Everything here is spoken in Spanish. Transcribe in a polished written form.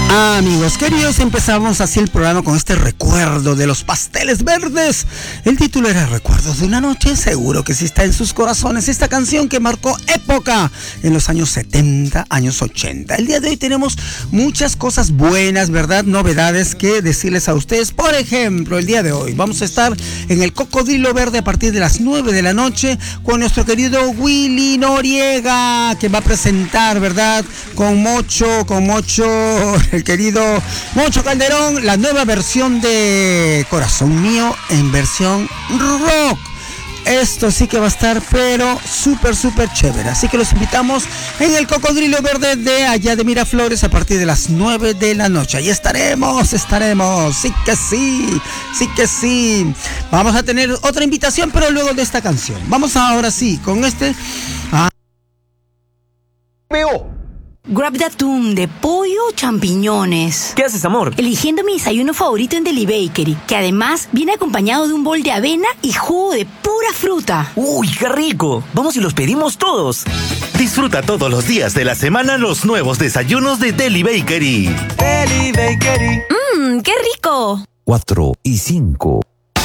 Amigos queridos, empezamos así el programa con este recuerdo de los pasteles verdes. El título era Recuerdos de una noche. Seguro que sí está en sus corazones esta canción que marcó época en los años 70, años 80. El día de hoy tenemos muchas cosas buenas, ¿verdad? Novedades que decirles a ustedes. Por ejemplo, el día de hoy vamos a estar en el Cocodrilo Verde a partir de las 9 de la noche con nuestro querido Willy Noriega, que va a presentar, ¿verdad? Con Mocho, el querido Mocho Calderón, la nueva versión de Corazón Mío en versión rock. Esto sí que va a estar, pero súper chévere. Así que los invitamos en el Cocodrilo Verde de allá de Miraflores a partir de las 9 de la noche. Ahí estaremos. Sí que sí. Vamos a tener otra invitación, pero luego de esta canción. Vamos ahora sí con este... Grab de atún, de pollo o champiñones. ¿Qué haces, amor? Eligiendo mi desayuno favorito en Deli Bakery, que además viene acompañado de un bol de avena y jugo de pura fruta. ¡Uy, qué rico! Vamos y los pedimos todos. Disfruta todos los días de la semana los nuevos desayunos de Deli Bakery. Deli Bakery. ¡Qué rico! 4 y 5.